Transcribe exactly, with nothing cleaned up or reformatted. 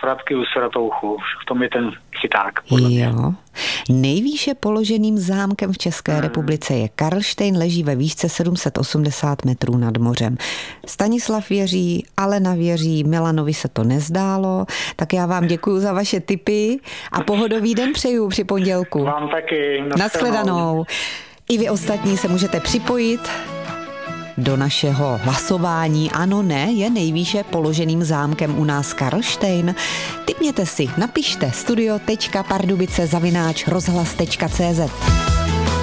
Svratky u Sratouchu. V tom je ten chyták. Jo. Nejvýše položeným zámkem v České hmm. republice je Karlštejn, leží ve výšce sedm set osmdesát metrů nad mořem. Stanislav věří, Alena věří, Milanovi se to nezdálo, tak já vám děkuju za vaše tipy a pohodový den přeju při pondělku. Vám taky. Nashledanou. I vy ostatní se můžete připojit do našeho hlasování. Ano, ne, je nejvýše položeným zámkem u nás Karlštejn. Tipněte si, napište studio tečka pardubice zavináč rozhlas tečka cé zet.